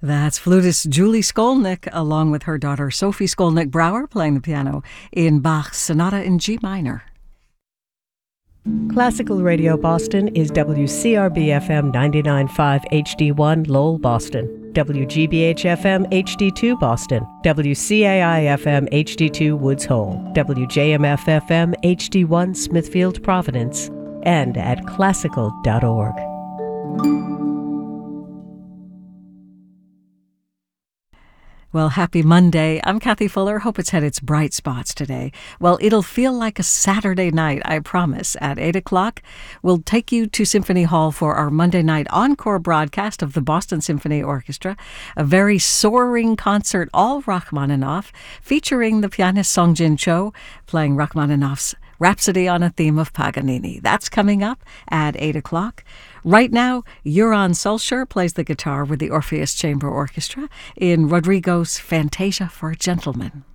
That's flutist Julie Skolnick, along with her daughter Sophie Skolnick-Brouwer, playing the piano in Bach's Sonata in G minor. Classical Radio Boston is WCRB-FM 99.5 HD1 Lowell, Boston, WGBH-FM HD2 Boston, WCAI-FM HD2 Woods Hole, WJMF-FM HD1 Smithfield, Providence, and at classical.org. Well, happy Monday. I'm Kathy Fuller. Hope it's had its bright spots today. Well, it'll feel like a Saturday night, I promise. At 8 o'clock, we'll take you to Symphony Hall for our Monday night encore broadcast of the Boston Symphony Orchestra, a very soaring concert, all Rachmaninoff, featuring the pianist Song-Jin Cho, playing Rachmaninoff's Rhapsody on a Theme of Paganini. That's coming up at 8 o'clock. Right now, Joran Solskjaer plays the guitar with the Orpheus Chamber Orchestra in Rodrigo's Fantasia for a Gentleman.